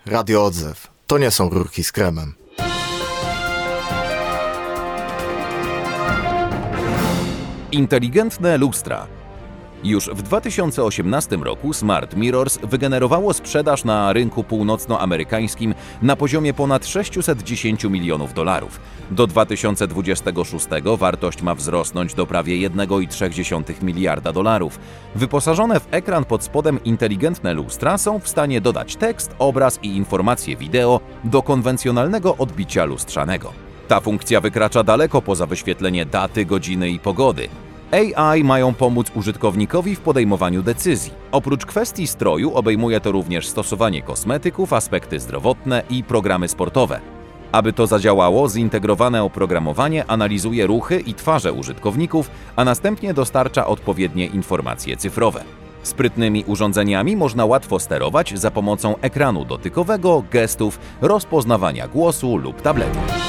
Radio Odzew. To nie są rurki z kremem. Inteligentne lustra. Już w 2018 roku Smart Mirrors wygenerowało sprzedaż na rynku północnoamerykańskim na poziomie ponad 610 milionów dolarów. Do 2026 wartość ma wzrosnąć do prawie 1,3 miliarda dolarów. Wyposażone w ekran pod spodem inteligentne lustra są w stanie dodać tekst, obraz i informacje wideo do konwencjonalnego odbicia lustrzanego. Ta funkcja wykracza daleko poza wyświetlenie daty, godziny i pogody. AI mają pomóc użytkownikowi w podejmowaniu decyzji. Oprócz kwestii stroju obejmuje to również stosowanie kosmetyków, aspekty zdrowotne i programy sportowe. Aby to zadziałało, zintegrowane oprogramowanie analizuje ruchy i twarze użytkowników, a następnie dostarcza odpowiednie informacje cyfrowe. Sprytnymi urządzeniami można łatwo sterować za pomocą ekranu dotykowego, gestów, rozpoznawania głosu lub tabletu.